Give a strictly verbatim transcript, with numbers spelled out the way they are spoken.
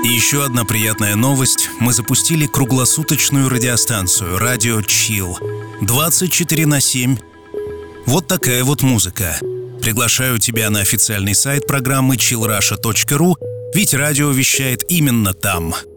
И еще одна приятная новость. Мы запустили круглосуточную радиостанцию «Радио Chill». двадцать четыре на семь. Вот такая вот музыка. Приглашаю тебя на официальный сайт программы чилл раша точка ру, ведь радио вещает именно там.